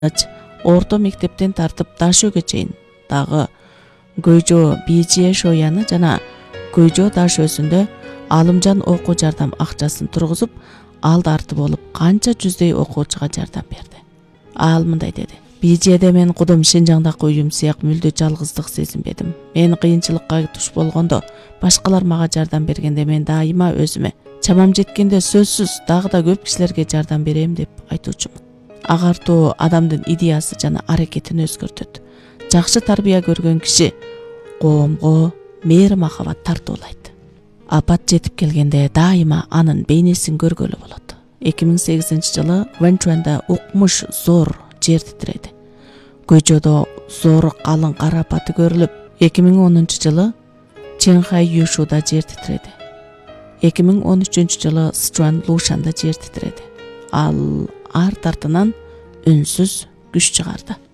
орто мектептен тартып Дашөөгө чейин дагы Көйжө Бийжие Шояны жана Көйжө Дашөөсүндө Алымжан окуу жардам акчасын тургузуп, ал дарты болуп канча жүздөй окуучуга жардам берди. Ал мындай деди: Бийжиеде мен кудум Шинжаңдагы үйүм сыяк мүлдө жалгыздык сезинбедим. Мен кыйынчылыкка туш болгондо, башкалар мага жардам бергенде мен дайыма өзүмө чамам жеткенде сөзсүз дагы да көп кишилерге жардам берем деп айтуучумун. Агартуу адамдын идеясы жана аракетин өзгөртөт. Жакшы тарбия көргөн киши коомго мээри махабат тартуулайт. Апат жетип келгенде дайыма анын бейнесин көргөлү болот. 2008-жылы Венчуанда укмуш зор жер титиреди. Көйжөдө зор калың кар апаты көрүлүп, 2010-жылы Чэнхай Юшуда жер титиреди. 2013-жылы Сычуан Лушанда жер титиреди. Ал арт артынан үнсүз күч чыгарды.